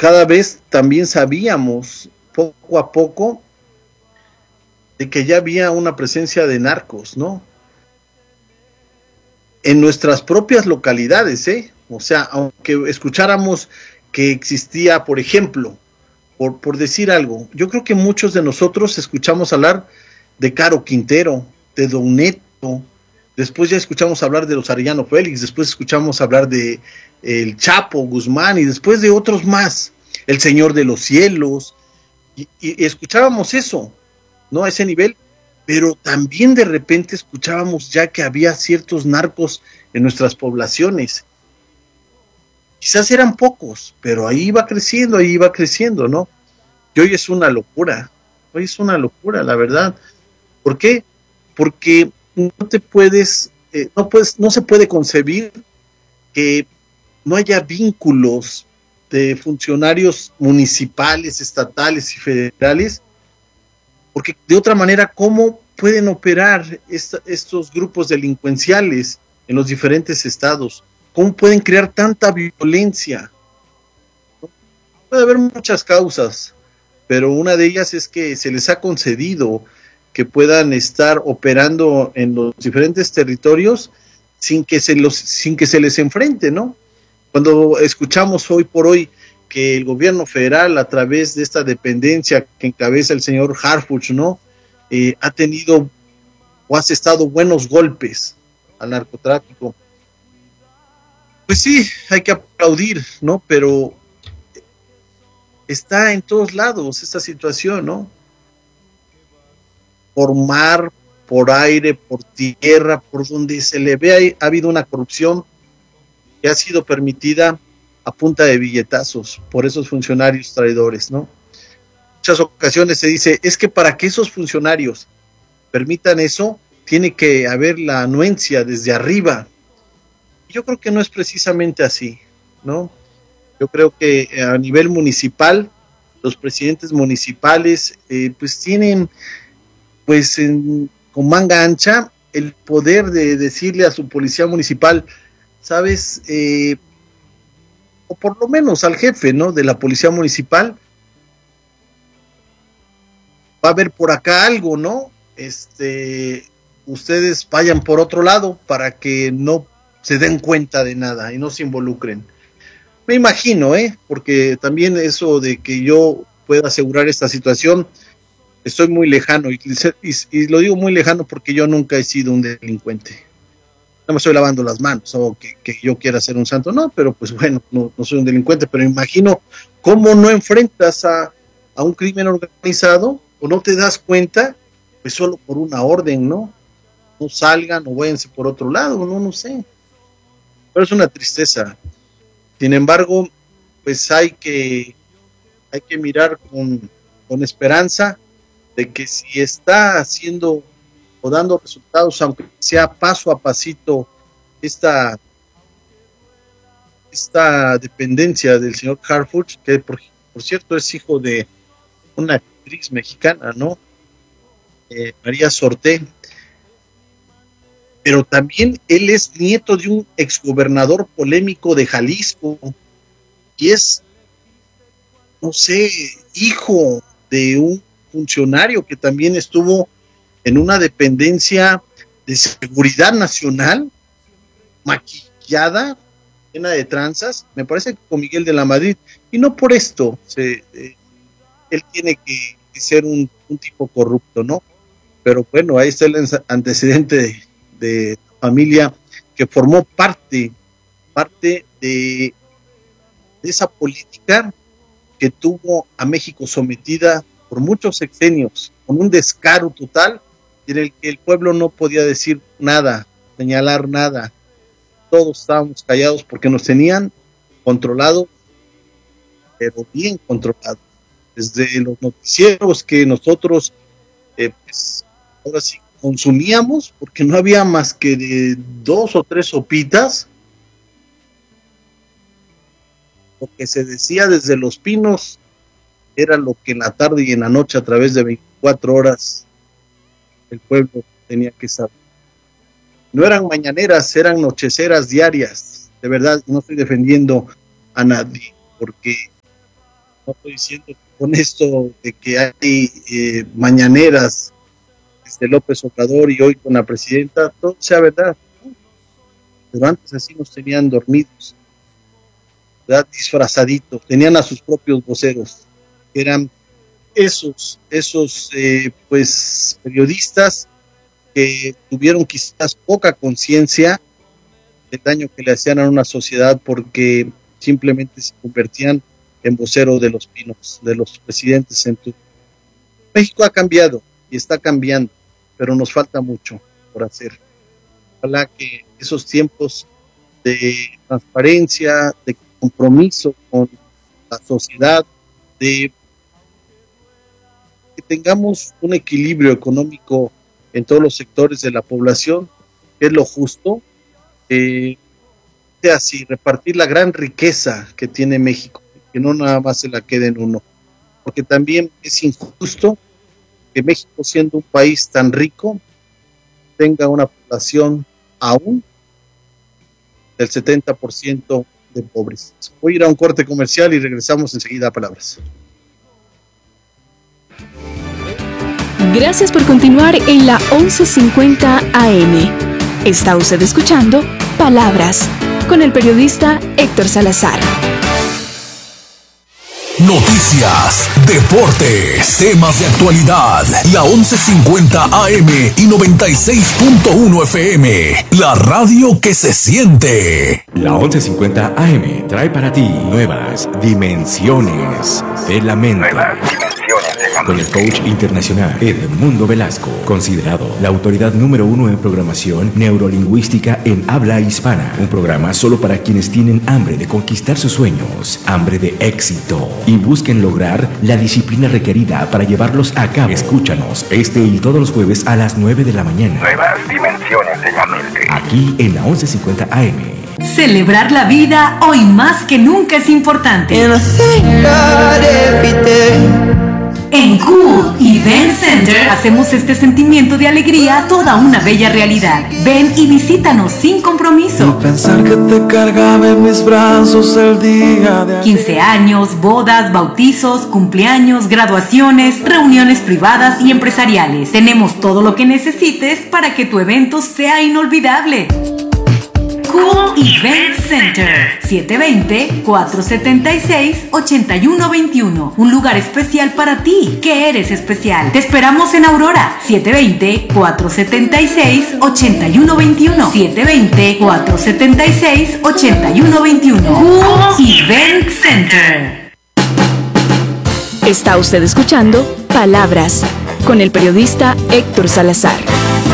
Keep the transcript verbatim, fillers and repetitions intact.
cada vez también sabíamos poco a poco de que ya había una presencia de narcos, ¿no? En nuestras propias localidades, ¿eh? O sea, aunque escucháramos que existía, por ejemplo, por, por decir algo, yo creo que muchos de nosotros escuchamos hablar de Caro Quintero, de Don Neto, después ya escuchamos hablar de los Arellano Félix, después escuchamos hablar de el Chapo Guzmán y después de otros más, el Señor de los Cielos, y, y, y escuchábamos eso, ¿no? A ese nivel, pero también de repente escuchábamos ya que había ciertos narcos en nuestras poblaciones. Quizás eran pocos, pero ahí iba creciendo, ahí iba creciendo, ¿no? Y hoy es una locura, hoy es una locura, la verdad. ¿Por qué? Porque no te puedes, eh, no puedes, no se puede concebir que no haya vínculos de funcionarios municipales, estatales y federales, porque de otra manera, ¿cómo pueden operar esta, estos grupos delincuenciales en los diferentes estados? ¿Cómo pueden crear tanta violencia? Puede haber muchas causas, pero una de ellas es que se les ha concedido que puedan estar operando en los diferentes territorios sin que se los, sin que se les enfrente, ¿no? Cuando escuchamos hoy por hoy que el gobierno federal, a través de esta dependencia que encabeza el señor Harfuch, ¿no? Eh, ha tenido o ha asestado buenos golpes al narcotráfico. Pues sí, hay que aplaudir, ¿no? Pero está en todos lados esta situación, ¿no? Por mar, por aire, por tierra, por donde se le ve, ha habido una corrupción que ha sido permitida a punta de billetazos por esos funcionarios traidores, ¿no? Muchas ocasiones se dice, es que para que esos funcionarios permitan eso, tiene que haber la anuencia desde arriba. Yo creo que no es precisamente así, ¿no? Yo creo que a nivel municipal, los presidentes municipales, eh, pues tienen, pues en, con manga ancha, el poder de decirle a su policía municipal, ¿sabes? Eh, o por lo menos al jefe, ¿no? De la policía municipal, va a haber por acá algo, ¿no? Este, ustedes vayan por otro lado para que no se den cuenta de nada y no se involucren. Me imagino, ¿eh? Porque también eso de que yo pueda asegurar esta situación, estoy muy lejano, y, y, y lo digo muy lejano porque yo nunca he sido un delincuente. No me estoy lavando las manos, o que, que yo quiera ser un santo, no, pero pues bueno, no, no soy un delincuente, pero imagino cómo no enfrentas a, a un crimen organizado, o no te das cuenta, pues solo por una orden, ¿no? No salgan o váyanse por otro lado, no, no sé. Pero es una tristeza. Sin embargo, pues hay que, hay que mirar con, con esperanza de que si está haciendo o dando resultados, aunque sea paso a pasito, esta, esta dependencia del señor Harfuch, que por, por cierto es hijo de una actriz mexicana, ¿no? Eh, María Sorté, pero también él es nieto de un exgobernador polémico de Jalisco, y es, no sé, hijo de un funcionario que también estuvo en una dependencia de seguridad nacional, maquillada, llena de tranzas, me parece que con Miguel de la Madrid, y no por esto, se, eh, él tiene que, que ser un, un tipo corrupto, ¿no? Pero bueno, ahí está el antecedente de, de familia que formó parte, parte de, de esa política que tuvo a México sometida por muchos sexenios, con un descaro total, en el que el pueblo no podía decir nada, señalar nada. Todos estábamos callados porque nos tenían controlados, pero bien controlados. Desde los noticieros que nosotros, eh, pues, ahora sí, consumíamos, porque no había más que de dos o tres sopitas. Lo que se decía desde Los Pinos era lo que en la tarde y en la noche, a través de veinticuatro horas, el pueblo tenía que saber. No eran mañaneras, eran nocheceras diarias. De verdad, no estoy defendiendo a nadie, porque No estoy diciendo con esto de que hay eh, mañaneras desde López Obrador y hoy con la presidenta, todo sea verdad, ¿no? Pero antes así nos tenían dormidos, ¿verdad? Disfrazaditos, tenían a sus propios voceros, que eran esos, esos eh, pues periodistas que tuvieron quizás poca conciencia del daño que le hacían a una sociedad porque simplemente se convertían en vocero de los pinos, de los presidentes en turno. México ha cambiado y está cambiando, pero nos falta mucho por hacer. Ojalá que esos tiempos de transparencia, de compromiso con la sociedad, de que tengamos un equilibrio económico en todos los sectores de la población, que es lo justo, eh, sea así, repartir la gran riqueza que tiene México, que no nada más se la quede en uno, porque también es injusto que México, siendo un país tan rico, tenga una población aún del setenta por ciento de pobres. Voy a ir a un corte comercial y regresamos enseguida a Palabras. Gracias por continuar en la once cincuenta A M. Está usted escuchando Palabras con el periodista Héctor Salazar. Noticias, deportes, temas de actualidad. La once cincuenta A M y noventa y seis punto uno F M. La radio que se siente. La once cincuenta A M trae para ti nuevas dimensiones de la mente. Con el coach internacional Edmundo Velasco, considerado la autoridad número uno en programación neurolingüística en habla hispana. Un programa solo para quienes tienen hambre de conquistar sus sueños, hambre de éxito y busquen lograr la disciplina requerida para llevarlos a cabo. Escúchanos este y todos los jueves a las nueve de la mañana. Nuevas dimensiones de la mente. Aquí en la once cincuenta A M. Celebrar la vida hoy más que nunca es importante. En Cool Event Center hacemos este sentimiento de alegría toda una bella realidad. Ven y visítanos sin compromiso. Y pensar que te cargaba en mis brazos el día de quince años, bodas, bautizos, cumpleaños, graduaciones, reuniones privadas y empresariales. Tenemos todo lo que necesites para que tu evento sea inolvidable. Cool Event Center, siete dos cero, cuatro siete seis, ocho uno dos uno. Un lugar especial para ti, que eres especial. Te esperamos en Aurora, siete dos cero, cuatro siete seis, ocho uno dos uno. siete dos cero, cuatro siete seis, ocho uno dos uno. Cool Event Center. Está usted escuchando Palabras con el periodista Héctor Salazar.